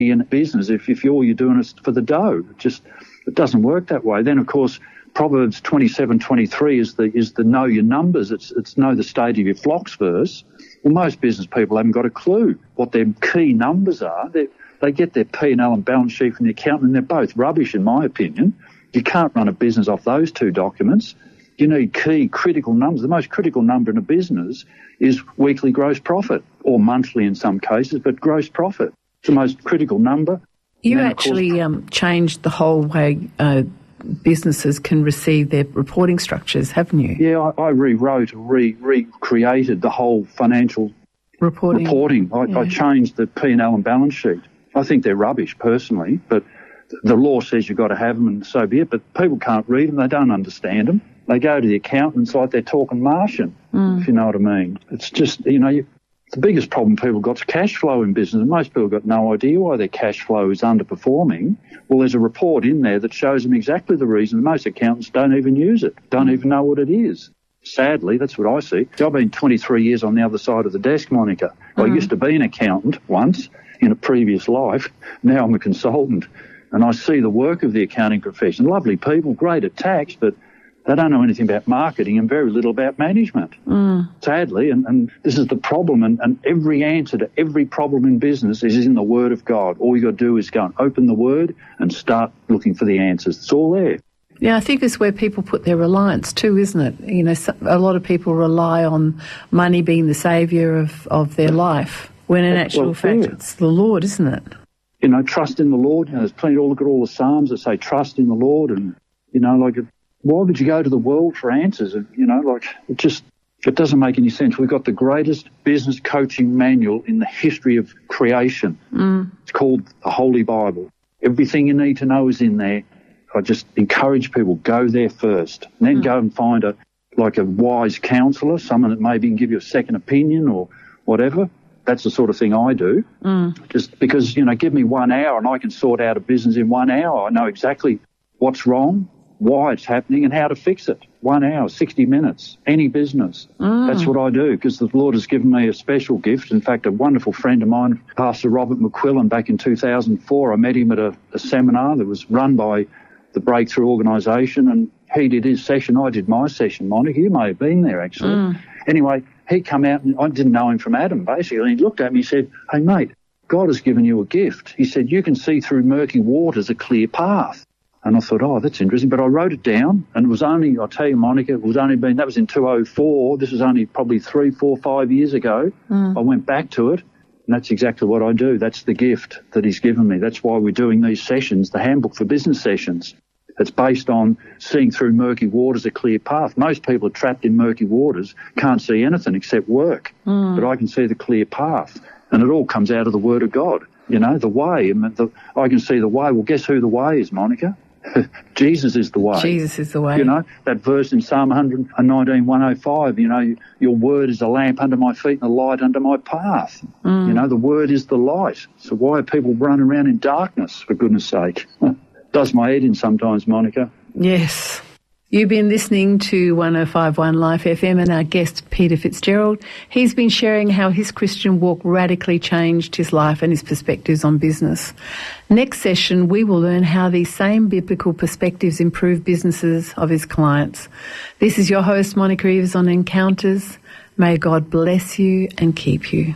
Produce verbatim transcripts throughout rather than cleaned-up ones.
in business if, if all you're doing is for the dough. It just it doesn't work that way. Then, of course, Proverbs twenty-seven twenty-three is the is the know your numbers. It's it's know the state of your flocks verse. Well, most business people haven't got a clue what their key numbers are. They they get their P and L and balance sheet from the accountant, and they're both rubbish, in my opinion. You can't run a business off those two documents. You need key critical numbers. The most critical number in a business is weekly gross profit, or monthly in some cases, but gross profit. It's the most critical number. You actually course, um, changed the whole way uh, businesses can receive their reporting structures, haven't you? Yeah, I, I rewrote, re, recreated the whole financial reporting. reporting. I, yeah. I changed the P and L and balance sheet. I think they're rubbish personally, but the law says you've got to have them and so be it, but people can't read them, they don't understand them. They go to the accountants like they're talking Martian, mm. if you know what I mean. It's just, you know, you, the biggest problem people got is cash flow in business, and most people got no idea why their cash flow is underperforming. Well, there's a report in there that shows them exactly the reason. Most accountants don't even use it, don't even know what it is. Sadly, that's what I see. I've been twenty-three years on the other side of the desk, Monica. Mm. I used to be an accountant once in a previous life. Now I'm a consultant, and I see the work of the accounting profession. Lovely people, great at tax, but they don't know anything about marketing and very little about management, mm. sadly. And, and this is the problem. And, and every answer to every problem in business is in the Word of God. All you got to do is go and open the Word and start looking for the answers. It's all there. Yeah, I think it's where people put their reliance too, isn't it? You know, a lot of people rely on money being the saviour of, of their life, when in actual well, fact yeah. it's the Lord, isn't it? You know, trust in the Lord. You know, there's plenty, look at all the Psalms that say trust in the Lord, and, you know, like... It, why would you go to the world for answers? You know, like, it just, it doesn't make any sense. We've got the greatest business coaching manual in the history of creation. Mm. It's called the Holy Bible. Everything you need to know is in there. I just encourage people, go there first. And then mm. go and find a, like a wise counsellor, someone that maybe can give you a second opinion or whatever. That's the sort of thing I do. Mm. Just because, you know, give me one hour and I can sort out a business in one hour. I know exactly what's wrong, why it's happening, and how to fix it. One hour, sixty minutes, any business. Mm. That's what I do, because the Lord has given me a special gift. In fact, a wonderful friend of mine, Pastor Robert McQuillan, back in two thousand four, I met him at a, a seminar that was run by the Breakthrough organisation, and he did his session, I did my session, Monica. You may have been there, actually. Mm. Anyway, he come out, and I didn't know him from Adam, basically, and he looked at me and said, hey, mate, God has given you a gift. He said, you can see through murky waters a clear path. And I thought, oh, that's interesting. But I wrote it down, and it was only, I'll tell you, Monica, it was only been, that was in two thousand four. This was only probably three, four, five years ago. Mm. I went back to it, and that's exactly what I do. That's the gift that he's given me. That's why we're doing these sessions, the Handbook for Business sessions. It's based on seeing through murky waters a clear path. Most people are trapped in murky waters, can't see anything except work. Mm. But I can see the clear path, and it all comes out of the Word of God. You know, the way. I mean, the, I can see the way. Well, guess who the way is, Monica? Jesus is the way. Jesus is the way. You know, that verse in Psalm one nineteen, one oh five, you know, your word is a lamp under my feet and a light under my path. Mm. You know, the word is the light. So why are people running around in darkness, for goodness sake? Does my head in sometimes, Monica. Yes. You've been listening to one oh five point one Life F M and our guest, Peter Fitzgerald. He's been sharing how his Christian walk radically changed his life and his perspectives on business. Next session, we will learn how these same biblical perspectives improve businesses of his clients. This is your host, Monica Eaves, on Encounters. May God bless you and keep you.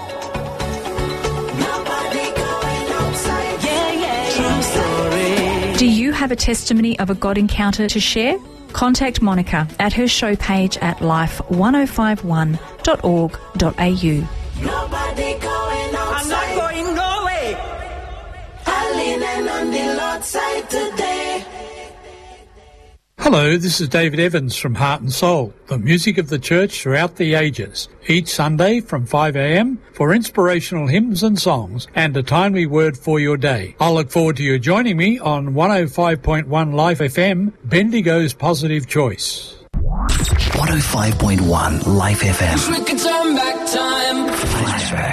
Do you have a testimony of a God encounter to share? Contact Monica at her show page at life ten fifty-one dot org dot a u. Nobody going outside. I'm not going nowhere. I'm leaning on the Lord's side today. Hello, this is David Evans from Heart and Soul, the music of the church throughout the ages. Each Sunday from five a.m. for inspirational hymns and songs and a timely word for your day. I'll look forward to you joining me on one oh five point one Life F M, Bendigo's Positive Choice. one oh five point one Life F M. Wish we could turn back time. Flashback.